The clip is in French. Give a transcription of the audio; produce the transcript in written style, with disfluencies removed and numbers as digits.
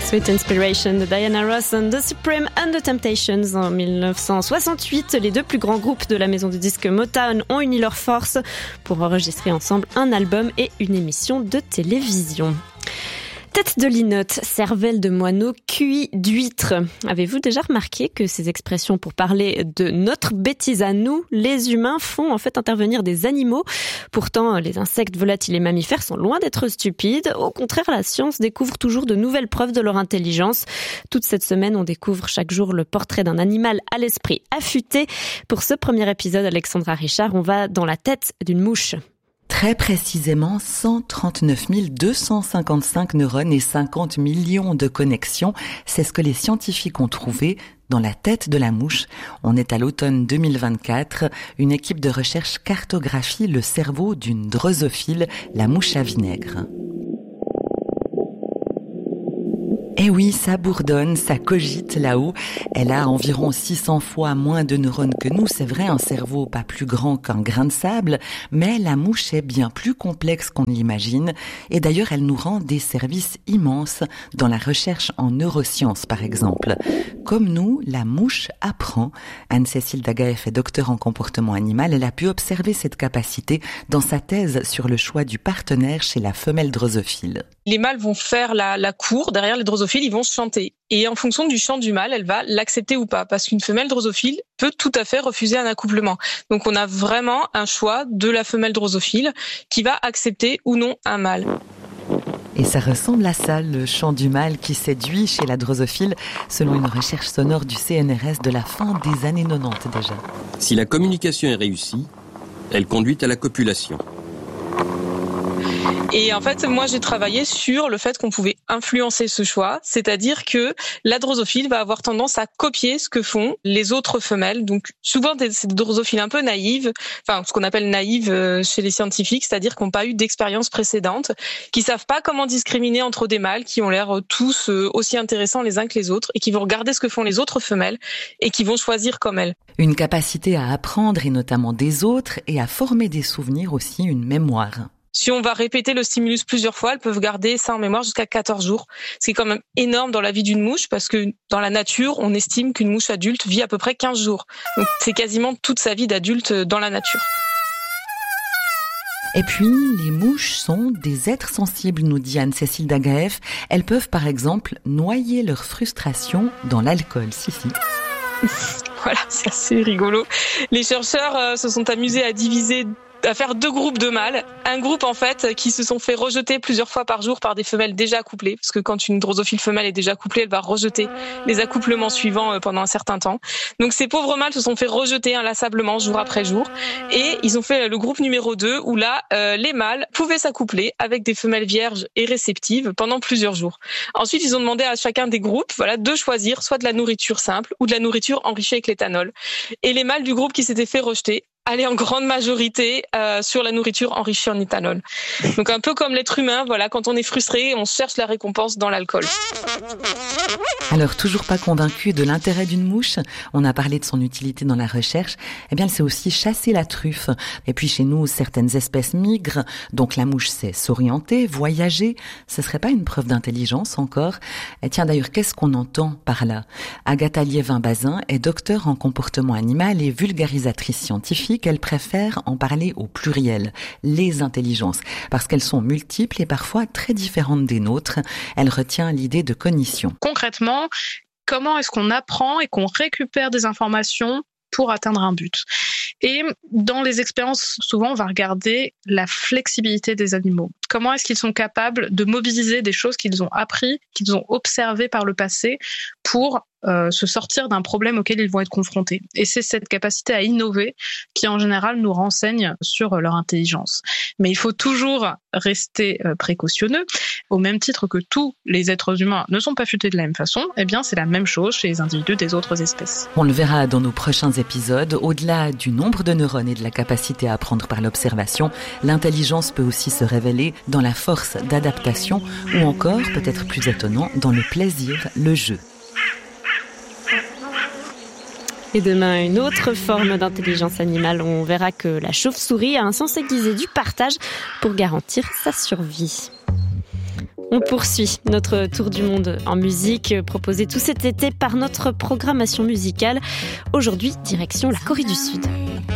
Sweet Inspiration de Diana Ross and The Supreme and the Temptations. En 1968, les deux plus grands groupes de la maison de disques Motown ont uni leurs forces pour enregistrer ensemble un album et une émission de télévision. Tête de linotte, cervelle de moineau, QI d'huître. Avez-vous déjà remarqué que ces expressions pour parler de notre bêtise à nous, les humains, font en fait intervenir des animaux? Pourtant, les insectes, volatiles et mammifères sont loin d'être stupides. Au contraire, la science découvre toujours de nouvelles preuves de leur intelligence. Toute cette semaine, on découvre chaque jour le portrait d'un animal à l'esprit affûté. Pour ce premier épisode, Alexandra Richard, on va dans la tête d'une mouche. Très précisément, 139 255 neurones et 50 millions de connexions. C'est ce que les scientifiques ont trouvé dans la tête de la mouche. On est à l'automne 2024. Une équipe de recherche cartographie le cerveau d'une drosophile, la mouche à vinaigre. Eh oui, ça bourdonne, ça cogite là-haut. Elle a environ 600 fois moins de neurones que nous. C'est vrai, un cerveau pas plus grand qu'un grain de sable, mais la mouche est bien plus complexe qu'on l'imagine. Et d'ailleurs, elle nous rend des services immenses dans la recherche en neurosciences, par exemple. Comme nous, la mouche apprend. Anne-Cécile Dagaeff est docteure en comportement animal. Elle a pu observer cette capacité dans sa thèse sur le choix du partenaire chez la femelle drosophile. Les mâles vont faire la cour, derrière les drosophiles, ils vont se chanter. Et en fonction du chant du mâle, elle va l'accepter ou pas. Parce qu'une femelle drosophile peut tout à fait refuser un accouplement. Donc on a vraiment un choix de la femelle drosophile qui va accepter ou non un mâle. Et ça ressemble à ça, le chant du mâle qui séduit chez la drosophile, selon une recherche sonore du CNRS de la fin des années 90 déjà. Si la communication est réussie, elle conduit à la copulation. Et en fait, moi, j'ai travaillé sur le fait qu'on pouvait influencer ce choix, c'est-à-dire que la drosophile va avoir tendance à copier ce que font les autres femelles. Donc, souvent, c'est des drosophiles un peu naïves, enfin, ce qu'on appelle naïves chez les scientifiques, c'est-à-dire qui n'ont pas eu d'expérience précédente, qui savent pas comment discriminer entre des mâles qui ont l'air tous aussi intéressants les uns que les autres et qui vont regarder ce que font les autres femelles et qui vont choisir comme elles. Une capacité à apprendre, et notamment des autres, et à former des souvenirs aussi, une mémoire. Si on va répéter le stimulus plusieurs fois, elles peuvent garder ça en mémoire jusqu'à 14 jours. C'est quand même énorme dans la vie d'une mouche parce que dans la nature, on estime qu'une mouche adulte vit à peu près 15 jours. Donc c'est quasiment toute sa vie d'adulte dans la nature. Et puis, les mouches sont des êtres sensibles, nous dit Anne-Cécile Dagaeff. Elles peuvent par exemple noyer leur frustration dans l'alcool. Si. Voilà, c'est assez rigolo. Les chercheurs se sont amusés à faire deux groupes de mâles. Un groupe, en fait, qui se sont fait rejeter plusieurs fois par jour par des femelles déjà accouplées, parce que quand une drosophile femelle est déjà accouplée, elle va rejeter les accouplements suivants pendant un certain temps. Donc ces pauvres mâles se sont fait rejeter inlassablement jour après jour, et ils ont fait le groupe numéro 2, où là, les mâles pouvaient s'accoupler avec des femelles vierges et réceptives pendant plusieurs jours. Ensuite, ils ont demandé à chacun des groupes, de choisir soit de la nourriture simple ou de la nourriture enrichie avec l'éthanol. Et les mâles du groupe qui s'étaient fait rejeter aller en grande majorité sur la nourriture enrichie en éthanol. Donc un peu comme l'être humain, quand on est frustré, on cherche la récompense dans l'alcool. Alors, toujours pas convaincu de l'intérêt d'une mouche? On a parlé de son utilité dans la recherche. Eh bien, elle sait aussi chasser la truffe. Et puis, chez nous, certaines espèces migrent. Donc, la mouche sait s'orienter, voyager. Ce serait pas une preuve d'intelligence encore? Et tiens, d'ailleurs, qu'est-ce qu'on entend par là? Agatha Liévin-Bazin est docteure en comportement animal et vulgarisatrice scientifique. Elle préfère en parler au pluriel, les intelligences, parce qu'elles sont multiples et parfois très différentes des nôtres. Elle retient l'idée de cognition. Concrètement, comment est-ce qu'on apprend et qu'on récupère des informations pour atteindre un but? Et dans les expériences, souvent, on va regarder la flexibilité des animaux. Comment est-ce qu'ils sont capables de mobiliser des choses qu'ils ont appris, qu'ils ont observées par le passé pour se sortir d'un problème auquel ils vont être confrontés. Et c'est cette capacité à innover qui, en général, nous renseigne sur leur intelligence. Mais il faut toujours rester précautionneux. Au même titre que tous les êtres humains ne sont pas futés de la même façon, eh bien, c'est la même chose chez les individus des autres espèces. On le verra dans nos prochains épisodes. Au-delà du nombre de neurones et de la capacité à apprendre par l'observation, l'intelligence peut aussi se révéler dans la force d'adaptation ou encore, peut-être plus étonnant, dans le plaisir, le jeu. Et demain, une autre forme d'intelligence animale. On verra que la chauve-souris a un sens aiguisé du partage pour garantir sa survie. On poursuit notre tour du monde en musique, proposé tout cet été par notre programmation musicale. Aujourd'hui, direction la Corée du Sud.